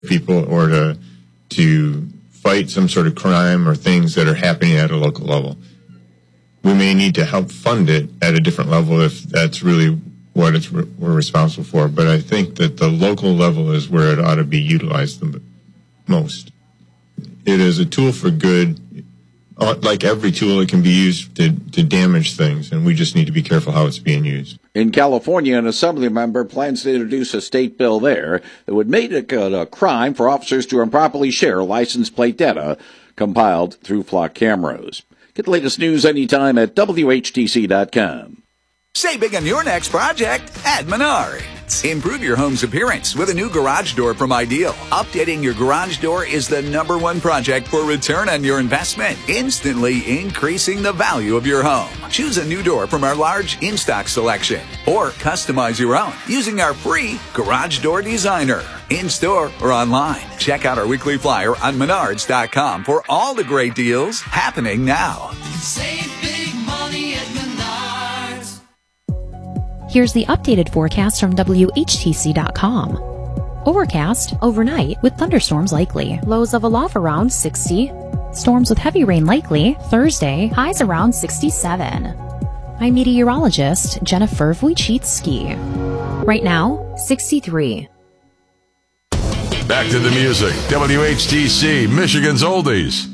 people or to fight some sort of crime or things that are happening at a local level. We may need to help fund it at a different level if that's really what we're responsible for. But I think that the local level is where it ought to be utilized the most. It is a tool for good. Like every tool, it can be used to damage things, and we just need to be careful how it's being used. In California, an assembly member plans to introduce a state bill there that would make it a crime for officers to improperly share license plate data compiled through flock cameras. Get the latest news anytime at WHTC.com. Save big on your next project at Menards. Improve your home's appearance with a new garage door from Ideal. Updating your garage door is the #1 project for return on your investment, instantly increasing the value of your home. Choose a new door from our large in-stock selection or customize your own using our free Garage Door Designer. In-store or online. Check out our weekly flyer on Menards.com for all the great deals happening now. Save big money at Menards. Here's the updated forecast from WHTC.com. Overcast overnight with thunderstorms likely. Lows of a low around 60. Storms with heavy rain likely. Thursday, highs around 67. I'm meteorologist Jennifer Wojcicki. Right now, 63. Back to the music. WHTC, Michigan's Oldies.